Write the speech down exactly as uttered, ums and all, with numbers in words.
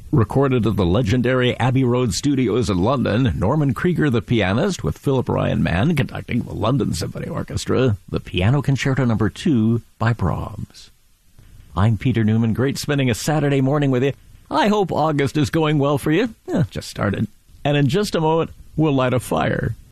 Recorded at the legendary Abbey Road Studios in London, Norman Krieger, the pianist, with Philip Ryan Mann conducting the London Symphony Orchestra, the Piano Concerto Number two by Brahms. I'm Peter Newman. Great spending a Saturday morning with you. I hope August is going well for you. Eh, just started. And in just a moment, we'll light a fire.